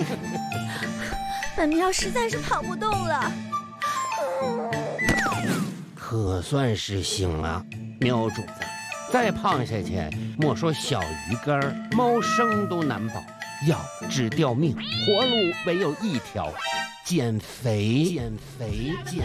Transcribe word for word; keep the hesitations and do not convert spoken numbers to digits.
本喵实在是跑不动了。 可算是醒了，喵主子，再胖下去，莫说小鱼干，猫生都难保。要治掉命，活路唯有一条，减肥，减肥，减。